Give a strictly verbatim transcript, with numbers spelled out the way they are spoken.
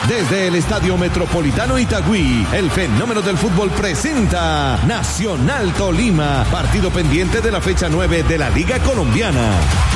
Desde el Estadio Metropolitano Itagüí, el fenómeno del fútbol presenta Nacional Tolima, partido pendiente de la fecha nueve de la Liga Colombiana.